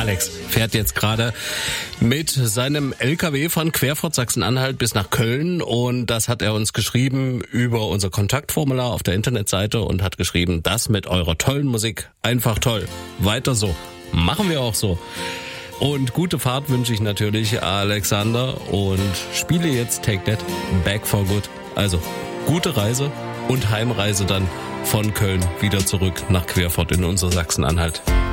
Alex fährt jetzt gerade mit seinem LKW von Querfurt Sachsen-Anhalt bis nach Köln und das hat er uns geschrieben über unser Kontaktformular auf der Internetseite und hat geschrieben, das mit eurer tollen Musik, einfach toll. Weiter so. Machen wir auch so. Und gute Fahrt wünsche ich natürlich Alexander und spiele jetzt Take That Back for Good. Also gute Reise und Heimreise dann von Köln wieder zurück nach Querfurt in unser Sachsen-Anhalt.